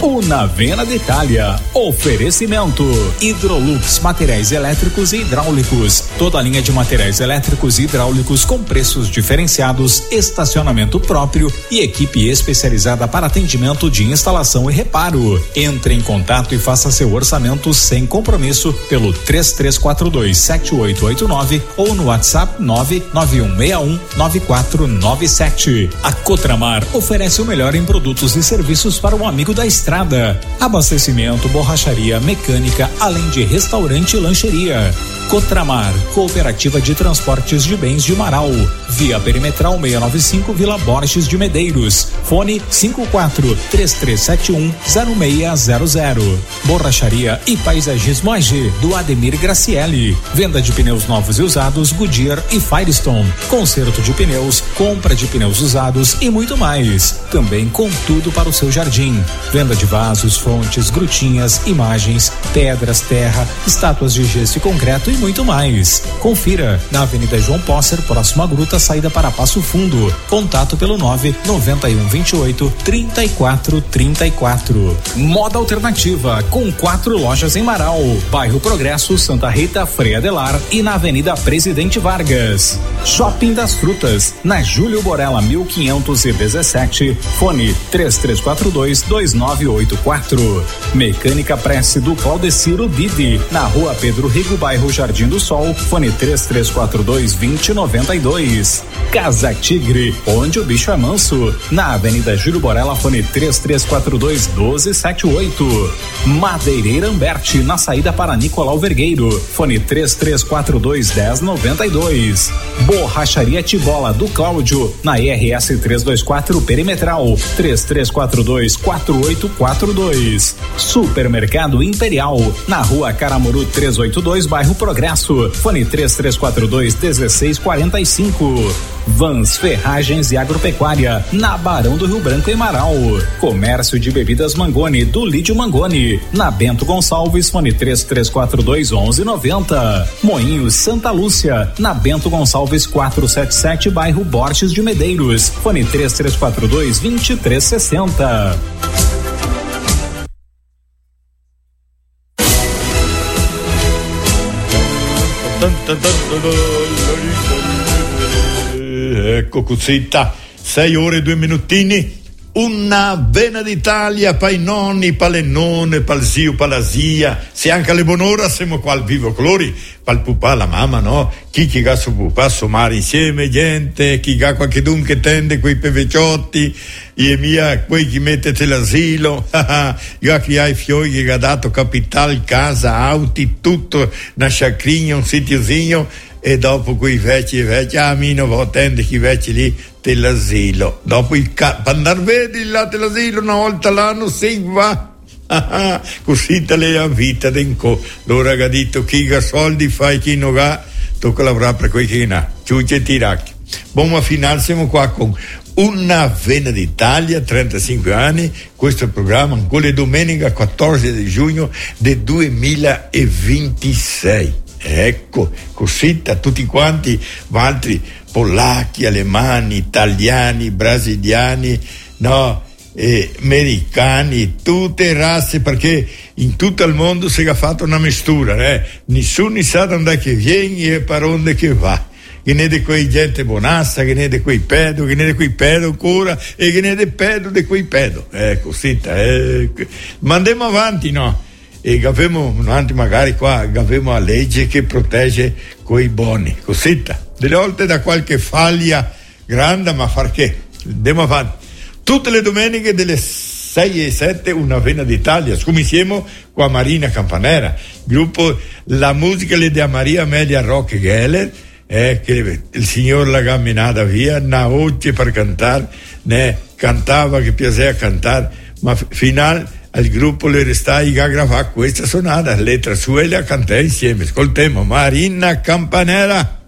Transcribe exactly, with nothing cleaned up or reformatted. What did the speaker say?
Una Veneta Itália. Oferecimento Hidrolux, materiais elétricos e hidráulicos. Toda a linha de materiais elétricos e hidráulicos com preços diferenciados, estacionamento próprio e equipe especializada para atendimento de instalação e reparo. Entre em contato e faça seu orçamento sem compromisso pelo três três quatro dois sete oito oito nove ou no WhatsApp nove nove um seis um nove quatro nove sete. A Cotramar oferece o melhor em produtos e serviços para o amigo da estrada. Abastecimento, borracharia, mecânica, além de restaurante e lancheria. Cotramar, Cooperativa de Transportes de Bens de Marau. Via Perimetral seiscentos e noventa e cinco, Vila Borges de Medeiros. Fone cinco quatro três três sete um zero seis zero zero. Borracharia e Paisagismo A G, do Ademir Gracielli. Venda de pneus novos e usados Goodyear e Firestone. Conserto de pneus, compra de pneus usados e muito mais. Também com tudo para o seu jardim. Venda de vasos, fontes, grutinhas, imagens, pedras, terra, estátuas de gesso e concreto e muito mais. Confira na Avenida João Posser, próxima à Gruta, saída para Passo Fundo. Contato pelo nove noventa e um vinte e oito trinta e quatro trinta e quatro. Moda Alternativa, com quatro lojas em Marau, bairro Progresso, Santa Rita, Frei Adelar e na Avenida Presidente Vargas. Shopping das Frutas, na Júlio Borella mil quinhentos e dezessete, fone três três quatro dois dois nove oito quatro. Mecânica Prece do Claudeciro Didi, na Rua Pedro Rigo, bairro Jardim do Sol, fone três três quatro dois vinte noventa e dois. Casa Tigre, onde o bicho é manso, na Avenida Júlio Borella, fone três três quatro dois doze setenta e oito. Madeireira Amberti, na saída para Nicolau Vergueiro, fone três três quatro dois dez noventa e dois. Borracharia Tibola do Cláudio, na I R S trezentos e vinte e quatro Perimetral, três três quatro dois quatro oito quatro dois. Supermercado Imperial, na Rua Caramuru trezentos e oitenta e dois, bairro Progresso, fone três três quatro dois dezesseis quarenta e cinco. Vans Ferragens e Agropecuária, na Barão do Rio Branco em Marau. Comércio de bebidas Mangoni, do Lídio Mangoni, na Bento Gonçalves, fone três três quatro dois onze noventa. Moinhos Santa Lúcia, na Bento Gonçalves quatrocentos e setenta e sete, bairro Borges de Medeiros, fone três três quatro dois vinte e três sessenta. Ecco cosita, sei ore e due minutini. Una Veneta Italia, pai nonni, palennone, pal zio, pala zia. Se anche alle buon'ora siamo qua al vivo colori, pal pupà, la mamma, no? Chi chi ga su pupà, somare insieme, gente, chi ga qualche dun che tende quei peveciotti, e mia, quei chi mettete l'asilo, io chi ha i fioi che ha dato capital, casa, auti, tutto, una sciacrigna, un sitiozinho. E dopo quei vecchi e vecchi, ah, mi non attende chi vecchi lì dell'asilo. Dopo il ca- andar vedi là dell'asilo una volta l'anno si va. Così te le ha vita denco. L'ora che ha detto chi ha soldi fai chi non ha, tocca lavorare per quei che ha. Ciucce e tiracchi. Buon ma finale siamo qua con Una Veneta Italia, trentacinque anni, questo programma ancora domenica quattordici di giugno del duemilaventisei. Ecco, così a tutti quanti altri polacchi, alemani, italiani, brasiliani, no, eh, americani, tutte razze, perché in tutto il mondo si è fatta una mistura, eh? Nessuno sa da dove che viene e per onde che va. Che ne di quei gente bonassa, che ne di quei pedo, che ne di quei pedo ancora, e che ne di pedo di quei pedo. Ecco, così, eh. Ma andiamo avanti, no? E abbiamo avanti magari qua abbiamo la legge che protegge quei buoni, così delle volte da qualche faglia grande, ma far che andiamo avanti tutte le domeniche delle sei e sette Una Veneta d'Italia, come insieme con Marina Campanera, gruppo la musica le da Maria Amelia Roque Geller, eh, che il signor l'ha camminata via, na oggi per cantare, ne cantava che piaceva cantare, ma final al gruppo le restai a gravare questa sonata, lettera sua e la cantare insieme. Ascoltiamo Marina Campanera.